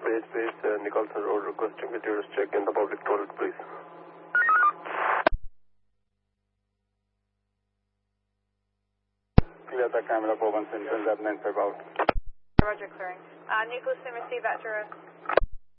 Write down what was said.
Base, Nicholson Road, requesting materials check in the public toilet, please. Clear the camera for 1 center, 9 out. Roger, clearing. Nicholas, receive at Juro.